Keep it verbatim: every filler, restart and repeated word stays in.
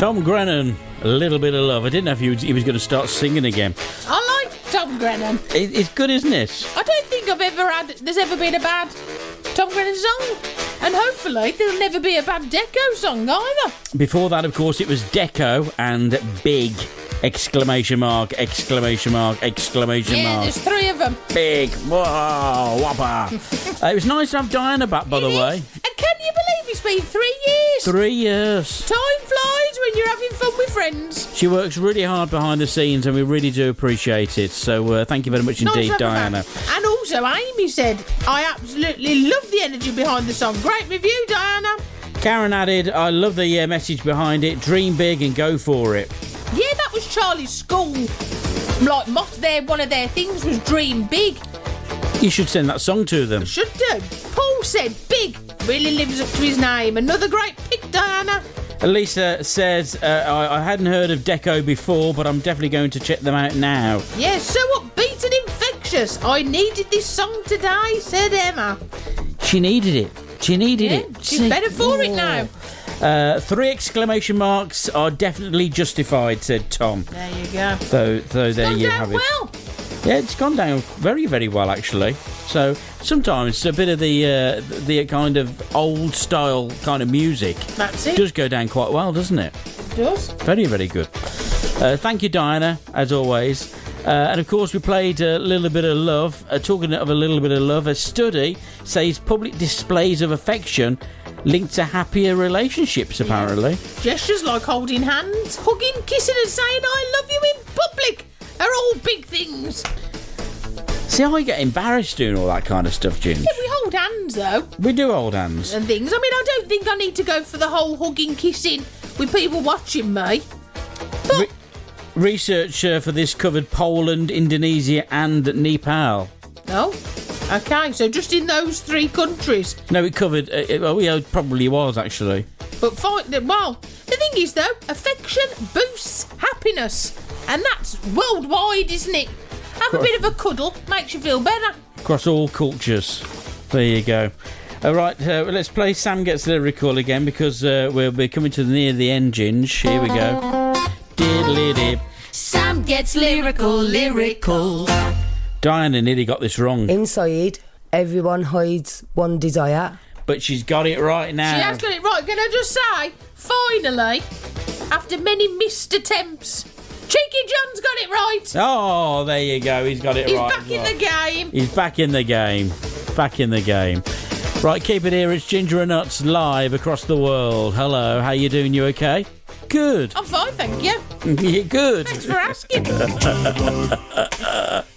Tom Grennan, A Little Bit of Love. I didn't know if he was, he was going to start singing again. I like Tom Grennan. It, it's good, isn't it? I don't think I've ever had, there's ever been a bad Tom Grennan song. And hopefully there'll never be a bad Deco song either. Before that, of course, it was Deco and Big! Exclamation mark, exclamation mark, exclamation yeah, mark. Yeah, there's three of them. Big! Whoa, whopper. uh, it was nice to have Diana back, by it the is. way. And can you believe it's been three years? Three years. Time flies when you're having fun with friends. She works really hard behind the scenes and we really do appreciate it. So uh, thank you very much indeed, nice Diana. And also, Amy said, I absolutely love the energy behind the song. Great review, Diana. Karen added, I love the uh, message behind it. Dream big and go for it. Yeah, that was Charlie's school. Like, most their, one of their things was dream big. You should send that song to them. Should do. Paul said big. Really lives up to his name. Another great pick, Diana. Elisa says, uh, I, I hadn't heard of Deco before, but I'm definitely going to check them out now. Yeah, so upbeat and infectious. I needed this song today, said Emma. She needed it. She needed yeah, it. She's better for it now. Uh, three exclamation marks are definitely justified, said Tom. There you go. So, so there gone you down have it. Well. Yeah, it's gone down very, very well, actually. So sometimes a bit of the uh, the kind of old style kind of music That's it. does go down quite well, doesn't it? It does. Very, very good. Uh, thank you, Diana, as always. Uh, and of course, we played a little bit of love. Uh, talking of a little bit of love, a study says public displays of affection linked to happier relationships, apparently. Yeah. Gestures like holding hands, hugging, kissing and saying I love you in public are all big things. See, I get embarrassed doing all that kind of stuff, Ginge. Yeah, we hold hands, though. We do hold hands. And things. I mean, I don't think I need to go for the whole hugging, kissing with people watching me. But Re- research uh, for this covered Poland, Indonesia and Nepal. Oh, okay, so just in those three countries. No, it covered... Uh, it, well, yeah, it probably was, actually. But, fine, well, the thing is, though, affection boosts happiness. And that's worldwide, isn't it? Have a bit of a cuddle, makes you feel better. Across all cultures. There you go. All right, uh, let's play Sam Gets Lyrical again, because uh, we'll be coming to the, near the end, Ginge. Here we go. Diddly-dip. Sam Gets Lyrical, lyrical. Diana nearly got this wrong. Inside, everyone hides one desire. But she's got it right now. She has got it right. Can I just say, finally, after many missed attempts, Cheeky John's got it right. Oh, there you go. He's got it He's right. back in the game. He's back in the game. Back in the game. Right, keep it here. It's Ginger and Nuts live across the world. Hello, how you doing? You okay? Good. I'm fine, thank you. You're good. Thanks for asking.